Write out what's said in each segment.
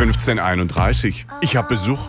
15:31. Ich habe Besuch.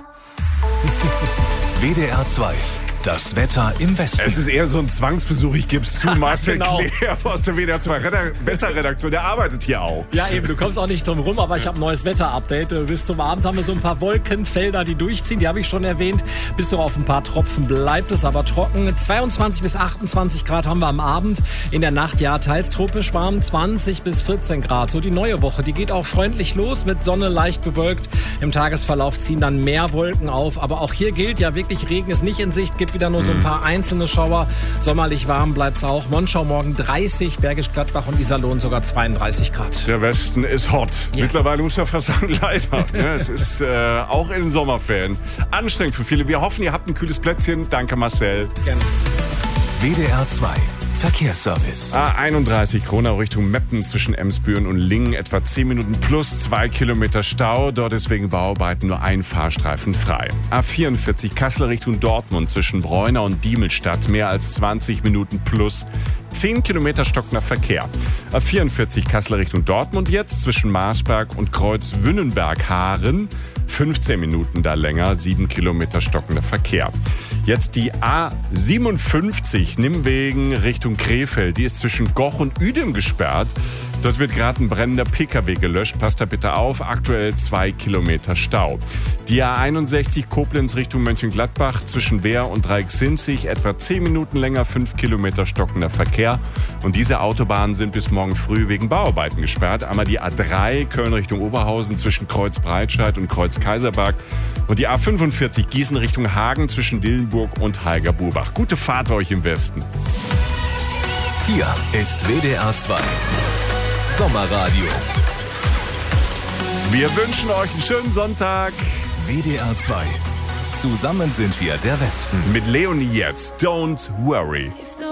WDR 2. Das Wetter im Westen. Es ist eher so ein Zwangsbesuch, ich gebe es zu. Marcel Genau. Kleer aus der WDR 2 Wetterredaktion, der arbeitet hier auch. Ja eben, du kommst auch nicht drum rum, aber ich habe ein neues Wetter-Update. Bis zum Abend haben wir so ein paar Wolkenfelder, die durchziehen, die habe ich schon erwähnt. Bis so auf ein paar Tropfen bleibt es aber trocken. 22 bis 28 Grad haben wir am Abend. In der Nacht ja teils tropisch warm, 20 bis 14 Grad. So die neue Woche, die geht auch freundlich los mit Sonne leicht bewölkt. Im Tagesverlauf ziehen dann mehr Wolken auf, aber auch hier gilt ja wirklich, Regen ist nicht in Sicht, gibt wieder nur so ein paar einzelne Schauer. Sommerlich warm bleibt's auch. Monschau morgen 30, Bergisch Gladbach und Iserlohn sogar 32 Grad. Der Westen ist hot. Ja. Mittlerweile muss man fast sagen, leider. Ne? Es ist auch in den Sommerferien anstrengend für viele. Wir hoffen, ihr habt ein kühles Plätzchen. Danke, Marcel. Gerne. WDR 2. Verkehrsservice. A31 Kronau Richtung Meppen zwischen Emsbüren und Lingen etwa 10 Minuten plus 2 Kilometer Stau. Dort ist wegen Bauarbeiten nur ein Fahrstreifen frei. A44 Kassel Richtung Dortmund zwischen Breunau und Diemelstadt mehr als 20 Minuten plus 10 Kilometer stockender Verkehr. A44 Kassel Richtung Dortmund jetzt zwischen Marsberg und Kreuz-Wünnenberg-Haaren 15 Minuten da länger, 7 Kilometer stockender Verkehr. Jetzt die A57 Nimwegen Richtung Krefeld. Die ist zwischen Goch und Uedem gesperrt. Dort wird gerade ein brennender Pkw gelöscht. Passt da bitte auf. Aktuell 2 Kilometer Stau. Die A61 Koblenz Richtung Mönchengladbach zwischen Wehr und Dreiecksinzig etwa 10 Minuten länger, 5 Kilometer stockender Verkehr. Und diese Autobahnen sind bis morgen früh wegen Bauarbeiten gesperrt. Einmal die A3 Köln Richtung Oberhausen zwischen Kreuz-Breitscheid und Kreuz-Kaiserberg. Und die A45 Gießen Richtung Hagen zwischen Dillenburg und Haiger-Burbach. Gute Fahrt euch im Westen. Hier ist WDR 2. Sommerradio. Wir wünschen euch einen schönen Sonntag. WDR 2. Zusammen sind wir der Westen. Mit Leonie jetzt. Don't worry. If